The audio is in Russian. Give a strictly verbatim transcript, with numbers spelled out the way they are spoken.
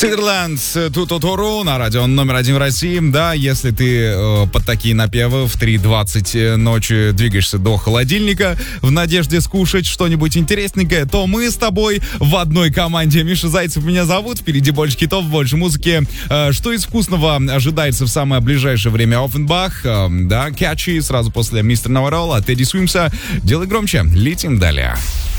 Сидерленд, Тутутуру на радио номер один в России. Да, если ты э, под такие напевы в три двадцать ночи двигаешься до холодильника в надежде скушать что-нибудь интересненькое, то мы с тобой в одной команде. Миша Зайцев меня зовут. Впереди больше хитов, больше музыки. Э, что из вкусного ожидается в самое ближайшее время? Оффенбах, э, да, Catchy, сразу после Мистер Наварол, от Тедди Свимса. Делай громче, летим далее.